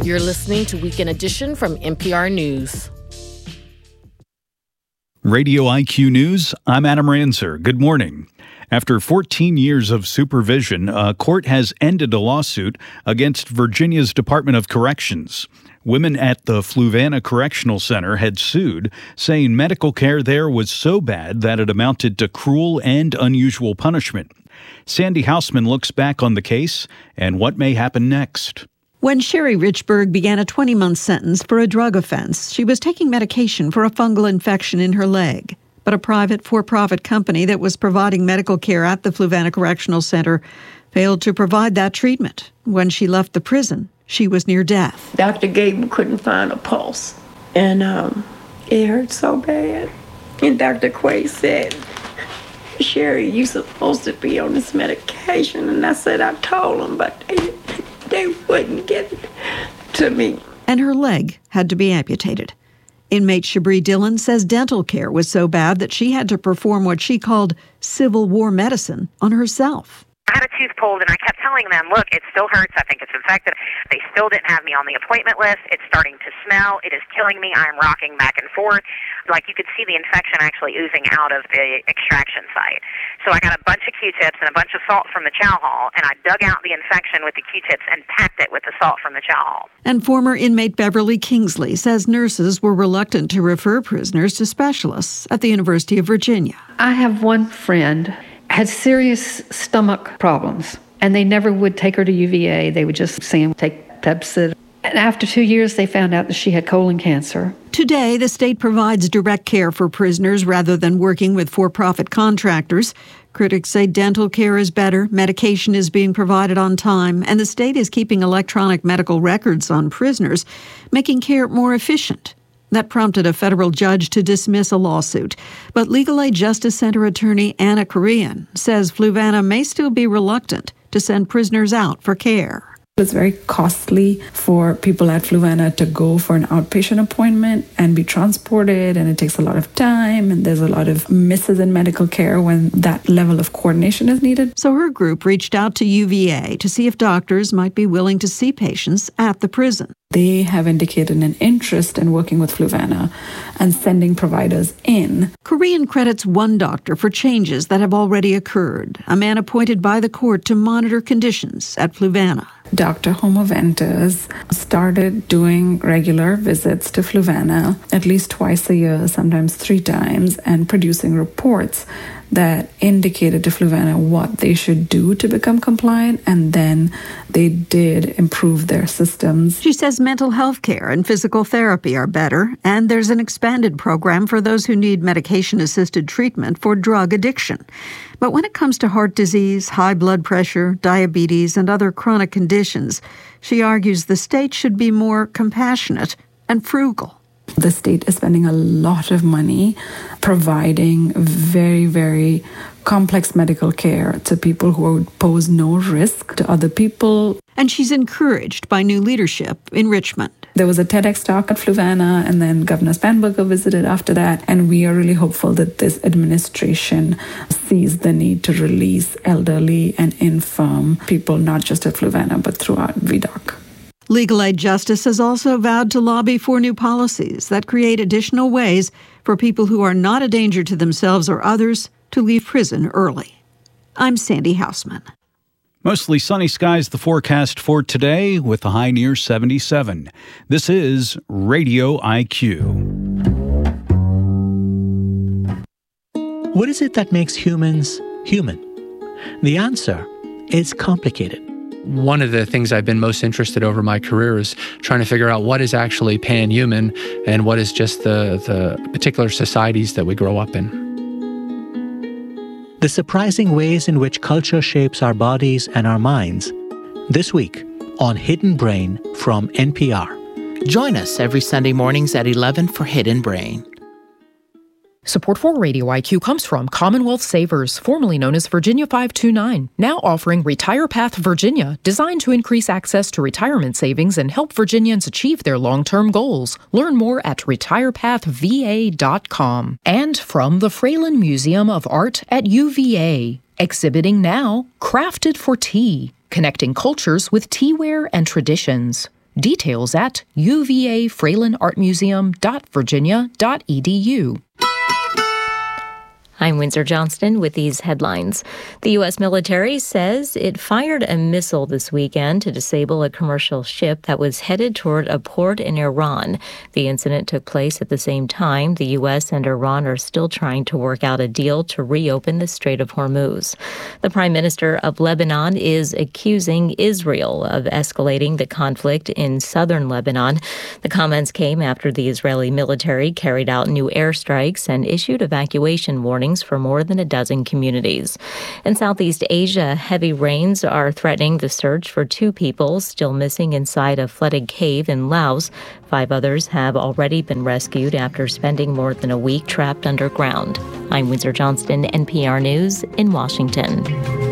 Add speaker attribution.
Speaker 1: You're listening to Weekend Edition from NPR News.
Speaker 2: Radio IQ News, I'm Adam Ranzer. Good morning. After 14 years of supervision, a court has ended a lawsuit against Virginia's Department of Corrections. Women at the Fluvanna Correctional Center had sued, saying medical care there was so bad that it amounted to cruel and unusual punishment. Sandy Hausman looks back on the case and what may happen next.
Speaker 3: When Sherry Richburg began a 20-month sentence for a drug offense, she was taking medication for a fungal infection in her leg. But a private for-profit company that was providing medical care at the Fluvanna Correctional Center failed to provide that treatment. When she left the prison, she was near death.
Speaker 4: Dr. Gable couldn't find a pulse, and it hurt so bad. And Dr. Quay said, Sherry, you're supposed to be on this medication. And I said, I told them, but they wouldn't give it to me.
Speaker 3: And her leg had to be amputated. Inmate Shabri Dillon says dental care was so bad that she had to perform what she called Civil War medicine on herself.
Speaker 5: I had a tooth pulled, and I kept telling them, look, it still hurts. I think it's infected. They still didn't have me on the appointment list. It's starting to smell. It is killing me. I'm rocking back and forth. Like, you could see the infection actually oozing out of the extraction site. So I got a bunch of Q-tips and a bunch of salt from the chow hall, and I dug out the infection with the Q-tips and packed it with the salt from the chow hall.
Speaker 3: And former inmate Beverly Kingsley says nurses were reluctant to refer prisoners to specialists at the University of Virginia.
Speaker 6: I have one friend had serious stomach problems, and they never would take her to UVA. They would just say, take Pepcid. And after 2 years, they found out that she had colon cancer.
Speaker 3: Today, the state provides direct care for prisoners rather than working with for-profit contractors. Critics say dental care is better, medication is being provided on time, and the state is keeping electronic medical records on prisoners, making care more efficient. That prompted a federal judge to dismiss a lawsuit. But Legal Aid Justice Center attorney Anna Korean says Fluvanna may still be reluctant to send prisoners out for care.
Speaker 7: It's very costly for people at Fluvanna to go for an outpatient appointment and be transported, and it takes a lot of time, and there's a lot of misses in medical care when that level of coordination is needed.
Speaker 3: So her group reached out to UVA to see if doctors might be willing to see patients at the prison.
Speaker 7: They have indicated an interest in working with Fluvanna and sending providers in.
Speaker 3: Korean credits one doctor for changes that have already occurred, a man appointed by the court to monitor conditions at Fluvanna.
Speaker 7: Dr. Homo Ventus started doing regular visits to Fluvanna at least twice a year, sometimes 3 times, and producing reports that indicated to Fluvanna what they should do to become compliant, and then they did improve their systems.
Speaker 3: She says mental health care and physical therapy are better, and there's an expanded program for those who need medication-assisted treatment for drug addiction. But when it comes to heart disease, high blood pressure, diabetes, and other chronic conditions, she argues the state should be more compassionate and frugal.
Speaker 7: The state is spending a lot of money providing very, very complex medical care to people who would pose no risk to other people.
Speaker 3: And she's encouraged by new leadership in Richmond.
Speaker 7: There was a TEDx talk at Fluvanna, and then Governor Spanberger visited after that, and we are really hopeful that this administration sees the need to release elderly and infirm people, not just at Fluvanna, but throughout VDOC.
Speaker 3: Legal Aid Justice has also vowed to lobby for new policies that create additional ways for people who are not a danger to themselves or others to leave prison early. I'm Sandy Hausman.
Speaker 2: Mostly sunny skies the forecast for today with a high near 77. This is Radio IQ.
Speaker 8: What is it that makes humans human? The answer is complicated.
Speaker 9: One of the things I've been most interested over my career is trying to figure out what is actually pan-human and what is just the particular societies that we grow up in.
Speaker 8: The surprising ways in which culture shapes our bodies and our minds. This week on Hidden Brain from NPR.
Speaker 10: Join us every Sunday mornings at 11 for Hidden Brain.
Speaker 11: Support for Radio IQ comes from Commonwealth Savers, formerly known as Virginia 529, now offering Retire Path Virginia, designed to increase access to retirement savings and help Virginians achieve their long-term goals. Learn more at retirepathva.com. And from the Fralin Museum of Art at UVA, exhibiting now Crafted for Tea, connecting cultures with teaware and traditions. Details at uvafrelinartmuseum.virginia.edu.
Speaker 12: I'm Windsor Johnston with these headlines. The U.S. military says it fired a missile this weekend to disable a commercial ship that was headed toward a port in Iran. The incident took place at the same time the U.S. and Iran are still trying to work out a deal to reopen the Strait of Hormuz. The Prime Minister of Lebanon is accusing Israel of escalating the conflict in southern Lebanon. The comments came after the Israeli military carried out new airstrikes and issued evacuation warnings for more than a dozen communities. In Southeast Asia, heavy rains are threatening the search for 2 people still missing inside a flooded cave in Laos. 5 others have already been rescued after spending more than a week trapped underground. I'm Windsor Johnston, NPR News in Washington.